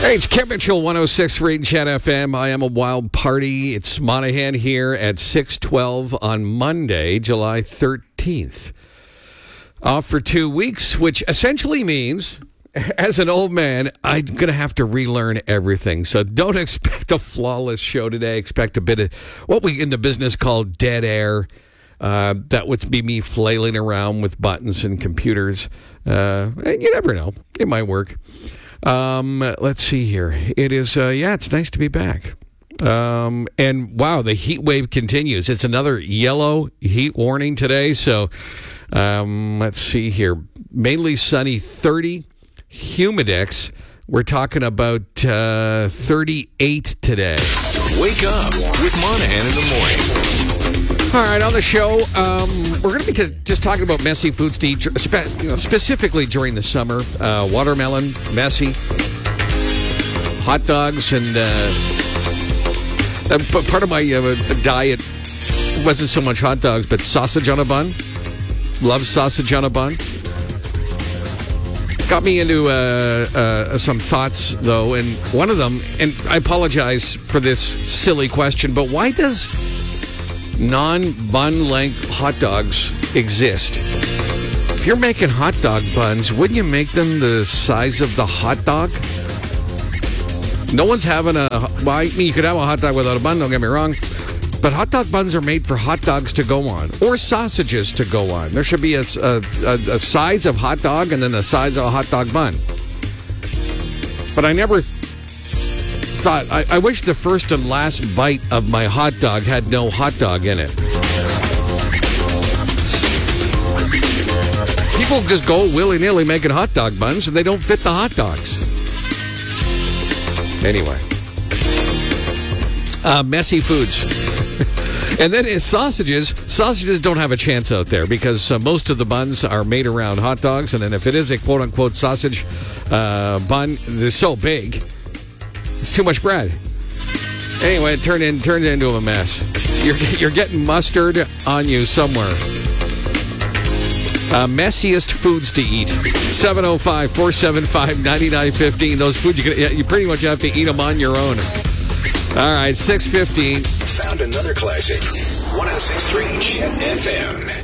Hey, it's Kim Mitchell, 106.3 Chat FM. I am a wild party. It's Monahan here at 6:12 on Monday, July 13th. Off for 2 weeks, which essentially means, as an old man, I'm going to have to relearn everything. So don't expect a flawless show today. Expect a bit of what we in the business call dead air. That would be me flailing around with buttons and computers. You never know. It might work. Let's see here. It is, it's nice to be back. And wow, the heat wave continues. It's another yellow heat warning today. So, let's see here. Mainly sunny, 30, humidex. We're talking about 38 today. Wake up with Monahan in the morning. All right, on the show, we're going to be just talking about messy foods to eat, specifically during the summer. Watermelon, messy, hot dogs, and part of my diet wasn't so much hot dogs, but sausage on a bun. Love sausage on a bun. Got me into some thoughts, though, and one of them, and I apologize for this silly question, but why does non-bun length hot dogs exist? If you're making hot dog buns, wouldn't you make them the size of the hot dog? No one's having you could have a hot dog without a bun, don't get me wrong, but hot dog buns are made for hot dogs to go on, or sausages to go on. There should be a size of hot dog and then the size of a hot dog bun. But I never thought, I wish the first and last bite of my hot dog had no hot dog in it. People just go willy-nilly making hot dog buns and they don't fit the hot dogs. Anyway. Messy foods. And then sausages don't have a chance out there because most of the buns are made around hot dogs. And then if it is a quote-unquote sausage bun, they're so big, it's too much bread. Anyway, it turned into a mess. You're getting mustard on you somewhere. Messiest foods to eat. 705-475-9915. Those foods you pretty much have to eat them on your own. All right, 6:15. Found another classic. 106.3 Chat FM.